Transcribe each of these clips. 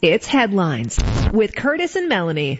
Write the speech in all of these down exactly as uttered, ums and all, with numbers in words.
It's Headlines with Curtis and Melanie.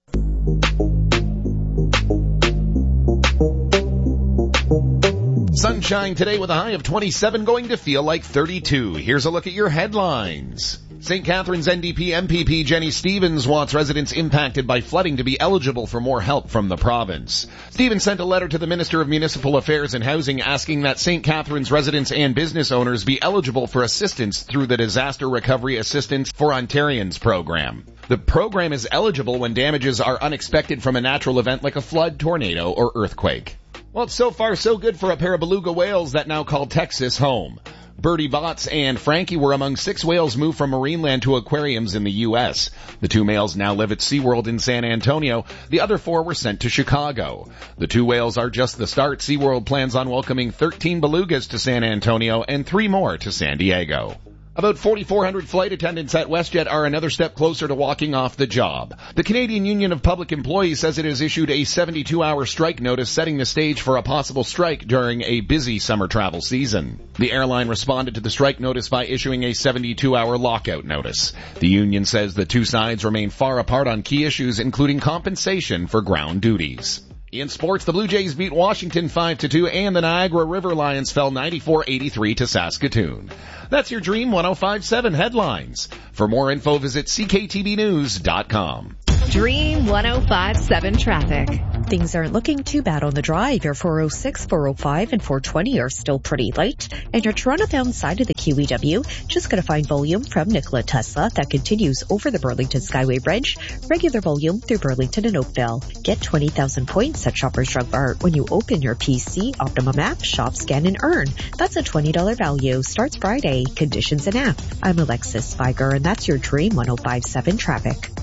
Sunshine today with a high of twenty-seven, going to feel like thirty-two. Here's a look at your headlines. Saint Catharines N D P M P P Jenny Stevens wants residents impacted by flooding to be eligible for more help from the province. Stevens sent a letter to the Minister of Municipal Affairs and Housing asking that Saint Catharines residents and business owners be eligible for assistance through the Disaster Recovery Assistance for Ontarians program. The program is eligible when damages are unexpected from a natural event like a flood, tornado, or earthquake. Well, it's so far so good for a pair of beluga whales that now call Texas home. Birdie Botts and Frankie were among six whales moved from Marineland to aquariums in the U S. The two males now live at SeaWorld in San Antonio. The other four were sent to Chicago. The two whales are just the start. SeaWorld plans on welcoming thirteen belugas to San Antonio and three more to San Diego. About forty-four hundred flight attendants at WestJet are another step closer to walking off the job. The Canadian Union of Public Employees says it has issued a seventy-two hour strike notice setting the stage for a possible strike during a busy summer travel season. The airline responded to the strike notice by issuing a seventy-two hour lockout notice. The union says the two sides remain far apart on key issues, including compensation for ground duties. In sports, the Blue Jays beat Washington five to two and the Niagara River Lions fell ninety-four eighty-three to Saskatoon. That's your Dream one oh five point seven headlines. For more info, visit c k t b news dot com. Dream one oh five point seven traffic. Things aren't looking too bad on the drive. Your four oh six, four oh five, and four twenty are still pretty light. And your Toronto-bound side of the Q E W, just going to find volume from Nikola Tesla that continues over the Burlington Skyway Bridge. Regular volume through Burlington and Oakville. Get twenty thousand points at Shoppers Drug Mart when you open your P C Optimum app, shop, scan, and earn. That's a twenty dollars value. Starts Friday. Conditions in app. I'm Alexis Spiger, and that's your Dream one oh five point seven traffic.